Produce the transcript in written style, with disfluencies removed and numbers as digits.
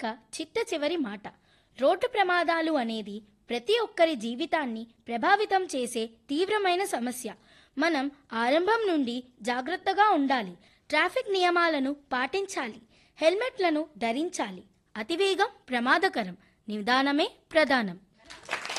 ఇక చిట్ట చివరి మాట. రోడ్డు ప్రమాదాలు అనేది ప్రతి ఒక్కరి జీవితాన్ని ప్రభావితం చేసే తీవ్రమైన సమస్య. మనం ఆరంభం నుండి జాగ్రత్తగా ఉండాలి. ట్రాఫిక్ నియమాలను పాటించాలి. హెల్మెట్లను ధరించాలి. అతివేగం ప్రమాదకరం. నిదానమే ప్రధానం.